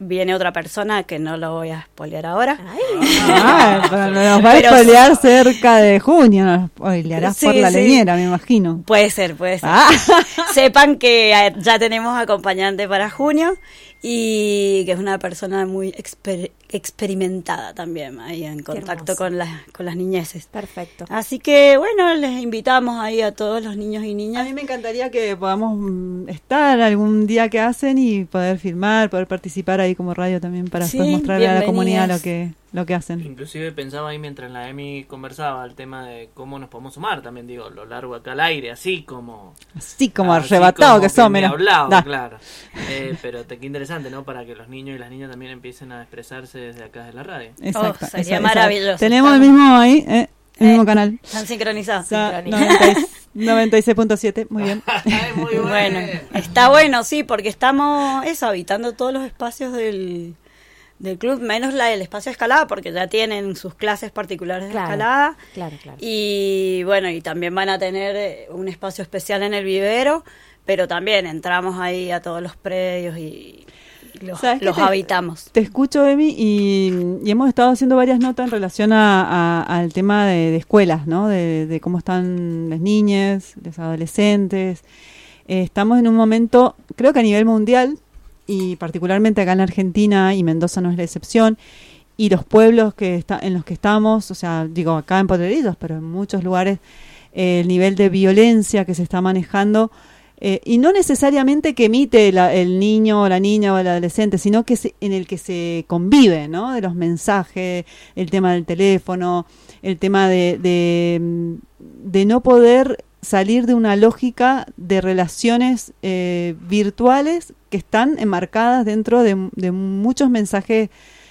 viene otra persona que no lo voy a spoilear ahora. Pero nos va a spoilear cerca de junio, nos spoilearás por la leñera, me imagino. Puede ser. Sepan que ya tenemos acompañante para junio y que es una persona muy experimentada también ahí en contacto con las niñeces. Perfecto. Así que bueno, les invitamos ahí a todos los niños y niñas. A mí me encantaría que podamos estar algún día que hacen y poder filmar, poder participar ahí como radio también para después mostrarle a la comunidad lo que hacen. Inclusive pensaba ahí mientras la Emi conversaba el tema de cómo nos podemos sumar, también digo, lo largo acá al aire, así como arrebatado que son, mira. Claro. Pero qué interesante, ¿no? Para que los niños y las niñas también empiecen a expresarse desde acá de la radio. Exacto. Sería maravilloso. Tenemos el mismo ahí, el mismo canal. Están sincronizados. 96.7, muy bien. Muy bueno, está bueno, sí, porque estamos habitando todos los espacios del club, menos el espacio de escalada, porque ya tienen sus clases particulares de escalada. Claro. Y bueno, y también van a tener un espacio especial en el vivero, pero también entramos ahí a todos los predios y los habitamos. Te escucho, Emi, y hemos estado haciendo varias notas en relación al tema de escuelas, ¿no? De cómo están las niñas, los adolescentes. Estamos en un momento, creo que a nivel mundial, y particularmente acá en Argentina, y Mendoza no es la excepción, y los pueblos en los que estamos, o sea, digo acá en Potrerillos, pero en muchos lugares, el nivel de violencia que se está manejando, y no necesariamente que emite el niño o la niña o el adolescente, sino que en el que se convive, ¿no? De los mensajes, el tema del teléfono, el tema de no poder salir de una lógica de relaciones virtuales que están enmarcadas dentro de muchos mensajes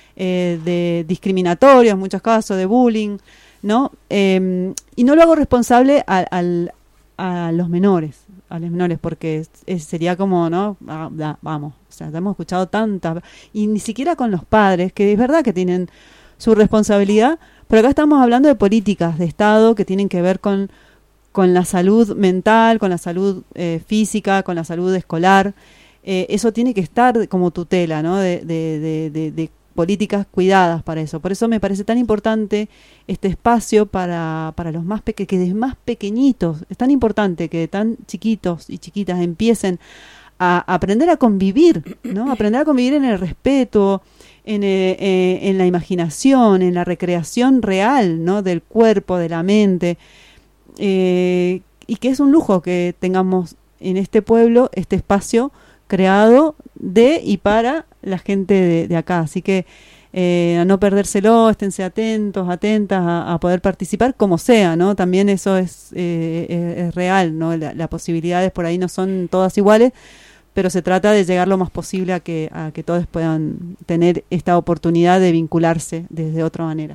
de discriminatorios, en muchos casos de bullying, ¿no? Y no lo hago responsable a los menores, porque sería como, ¿no? Vamos, o sea, hemos escuchado tantas, y ni siquiera con los padres, que es verdad que tienen su responsabilidad, pero acá estamos hablando de políticas de Estado que tienen que ver con la salud mental, con la salud física, con la salud escolar. Eso tiene que estar como tutela, ¿no? De políticas cuidadas para eso. Por eso me parece tan importante este espacio para los más que de más pequeñitos. Es tan importante que de tan chiquitos y chiquitas empiecen a aprender a convivir, ¿no? Aprender a convivir en el respeto, en la imaginación, en la recreación real, ¿no? Del cuerpo, de la mente. Y que es un lujo que tengamos en este pueblo este espacio creado de y para la gente de acá, así que a no perdérselo, esténse atentas a poder participar como sea, ¿no? También eso es real, ¿no? Las posibilidades por ahí no son todas iguales, pero se trata de llegar lo más posible a que todos puedan tener esta oportunidad de vincularse desde otra manera.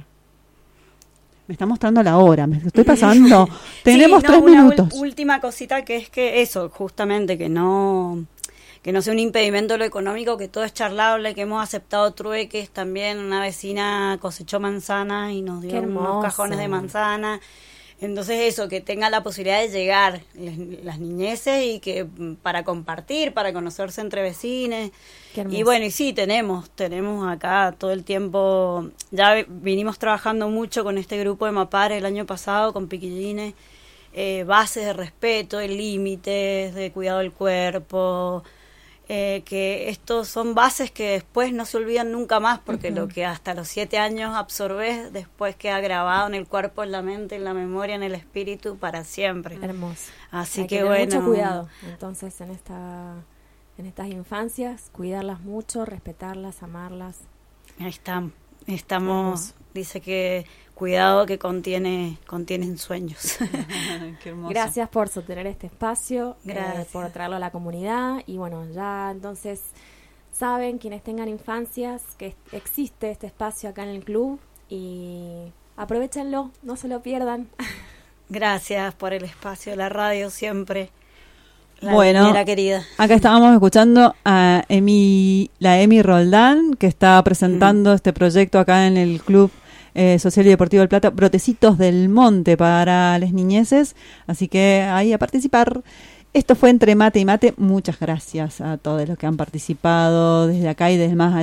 Me está mostrando la hora, me estoy pasando. Tenemos 3 minutos. Una última cosita que es que eso, justamente, que no sea un impedimento lo económico, que todo es charlable, que hemos aceptado trueques también. Una vecina cosechó manzanas y nos dio unos cajones de manzana. Entonces eso, que tenga la posibilidad de llegar las niñeces y que para compartir, para conocerse entre vecines. Y bueno, y sí, tenemos acá todo el tiempo, ya vinimos trabajando mucho con este grupo de Mapare el año pasado, con Piquillines, bases de respeto, de límites, de cuidado del cuerpo, que estos son bases que después no se olvidan nunca más, porque lo que hasta los 7 años absorbes, después queda grabado en el cuerpo, en la mente, en la memoria, en el espíritu para siempre. Hermoso. Así hay que tener bueno, mucho cuidado entonces en estas infancias, cuidarlas mucho, respetarlas, amarlas. Ahí estamos, dice que cuidado que contienen sueños. Qué hermoso. Gracias por sostener este espacio, por traerlo a la comunidad. Y bueno, ya entonces saben, quienes tengan infancias, que existe este espacio acá en el club y aprovéchenlo, no se lo pierdan. Gracias por el espacio de la radio siempre. Bueno, querida. Acá estábamos escuchando a la Emi Roldán, que está presentando este proyecto acá en el Club Social y Deportivo del Plata, Brotecitos del Monte para las niñeces, así que ahí a participar. Esto fue Entre Mate y Mate. Muchas gracias a todos los que han participado desde acá y desde más allá.